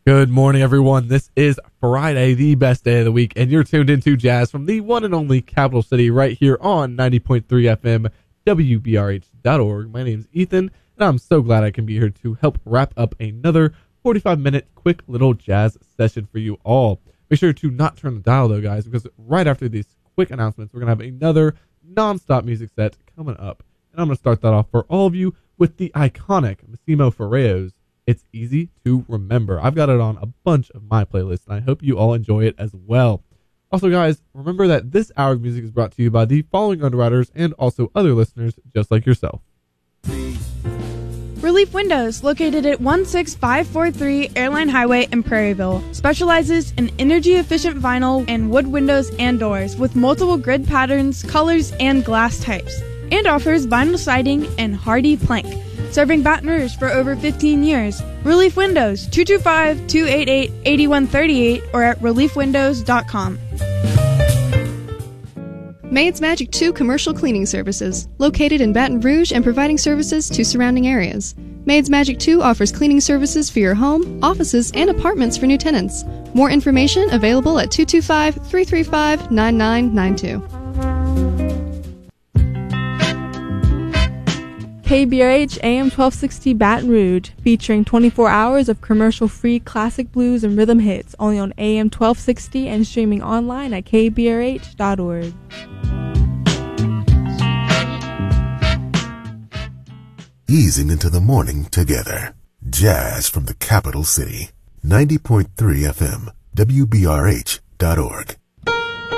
Good morning, everyone. This is Friday, the best day of the week, and you're tuned into Jazz from the one and only Capital City right here on 90.3 FM, WBRH.org. My name's Ethan, and I'm so glad I can be here to help wrap up another 45-minute quick little jazz session for you all. Make sure to not turn the dial, though, guys, because right after these quick announcements, we're going to have another non-stop music set coming up. And I'm going to start that off for all of you with the iconic Massimo Ferrero's It's Easy to Remember. I've got it on a bunch of my playlists, and I hope you all enjoy it as well. Also, guys, remember that this hour of music is brought to you by the following underwriters and also other listeners just like yourself. Relief Windows, located at 16543 Airline Highway in Prairieville, specializes in energy-efficient vinyl and wood windows and doors with multiple grid patterns, colors, and glass types, and offers vinyl siding and hardy plank. Serving Baton Rouge for over 15 years. Relief Windows, 225-288-8138 or at reliefwindows.com. Maid's Magic 2 Commercial Cleaning Services, located in Baton Rouge and providing services to surrounding areas. Maid's Magic 2 offers cleaning services for your home, offices, and apartments for new tenants. More information available at 225-335-9992. KBRH AM 1260 Baton Rouge, featuring 24 hours of commercial-free classic blues and rhythm hits, only on AM 1260 and streaming online at kbrh.org. Easing into the morning together. Jazz from the capital city. 90.3 FM, WBRH.org.